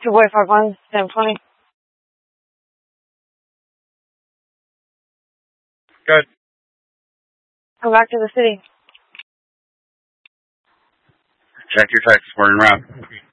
Two boy 51, 720. Good. Come back to the city. Check your text. We're en route.